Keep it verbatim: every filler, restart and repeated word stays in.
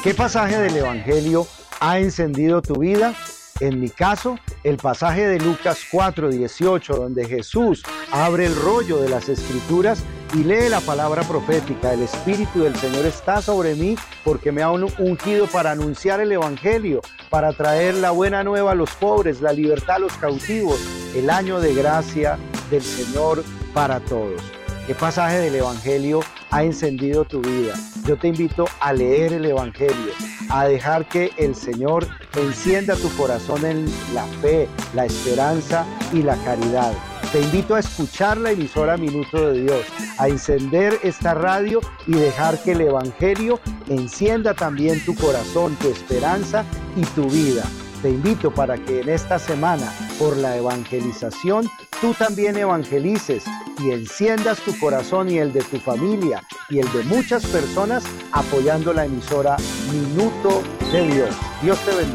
¿Qué pasaje del Evangelio ha encendido tu vida? En mi caso, el pasaje de Lucas cuatro dieciocho, donde Jesús abre el rollo de las Escrituras y lee la palabra profética. El Espíritu del Señor está sobre mí porque me ha ungido para anunciar el Evangelio, para traer la buena nueva a los pobres, la libertad a los cautivos, el año de gracia del Señor para todos. ¿Qué pasaje del Evangelio ha encendido tu vida? Yo te invito a leer el Evangelio, a dejar que el Señor encienda tu corazón en la fe, la esperanza y la caridad. Te invito a escuchar la emisora Minuto de Dios, a encender esta radio y dejar que el Evangelio encienda también tu corazón, tu esperanza y tu vida. Te invito para que en esta semana, por la evangelización, tú también evangelices y enciendas tu corazón y el de tu familia y el de muchas personas apoyando la emisora Minuto de Dios. Dios te bendiga.